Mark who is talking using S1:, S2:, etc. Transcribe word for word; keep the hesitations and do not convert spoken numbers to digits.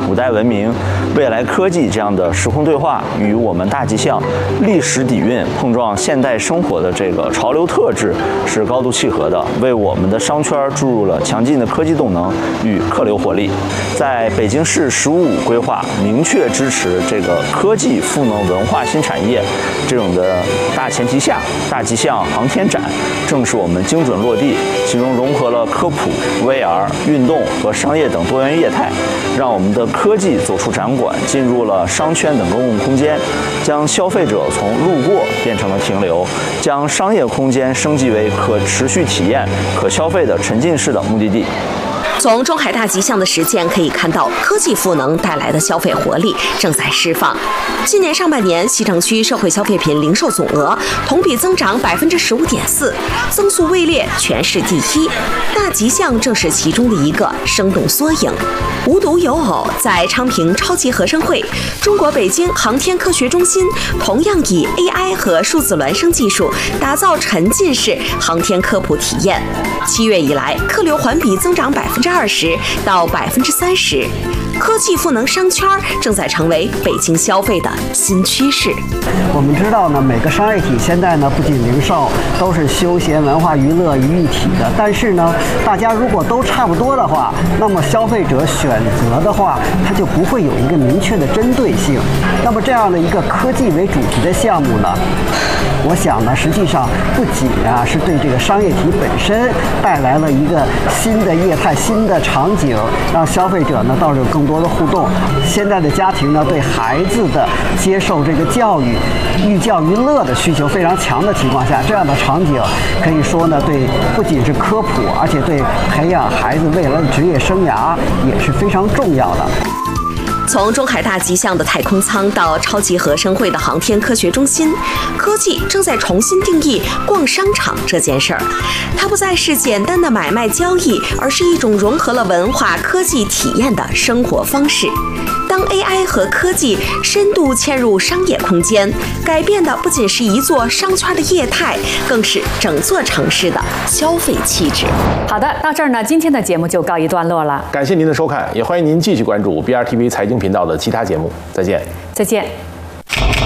S1: 古代文明、未来科技这样的时空对话，与我们大吉巷历史底蕴碰撞现代生活的这个潮流特质是高度契合的，为我们的商圈注入了强劲的科技动能与客流活力。在北京市“十五五”规划明确支持这个科技赋能文化新产业这种的大前提下，大吉巷航天展正是我们精准落地，其中融合了科普、V R、运动和商业等多元业态，让我们的科技走出展馆，进入了商圈等公共空间，将消费者从路过变成了停留，将商业空间升级为可持续体验、可消费的沉浸式的目的地。
S2: 从中海大吉巷的实践可以看到，科技赋能带来的消费活力正在释放。今年上半年，西城区社会消费品零售总额同比增长百分之十五点四，增速位列全市第一。大吉巷正是其中的一个生动缩影。无独有偶，在昌平超级合生汇，中国北京航天科学中心同样以 A I 和数字孪生技术打造沉浸式航天科普体验。七月以来，客流环比增长百分之二十到百分之三十，科技赋能商圈正在成为北京消费的新趋势。
S3: 我们知道呢，每个商业体现在呢，不仅零售都是休闲文化娱乐于一体的，但是呢，大家如果都差不多的话，那么消费者选择的话，它就不会有一个明确的针对性。那么这样的一个科技为主题的项目呢，我想呢，实际上不仅啊是对这个商业体本身带来了一个新的业态、新的场景，让消费者呢倒是有更多的互动。现在的家庭呢，对孩子的接受这个教育、寓教于乐的需求非常强的情况下，这样的场景可以说呢，对不仅是科普，而且对培养孩子未来的职业生涯也是非常重要的。
S2: 从中海大吉巷的太空舱到超级合生汇的航天科学中心，科技正在重新定义逛商场这件事儿。它不再是简单的买卖交易，而是一种融合了文化、科技体验的生活方式。当 A I 和科技深度嵌入商业空间，改变的不仅是一座商圈的业态，更是整座城市的消费气质。
S4: 好的，到这儿呢，今天的节目就告一段落了。
S5: 感谢您的收看，也欢迎您继续关注 B R T V 财经频道的其他节目。再见，
S4: 再见。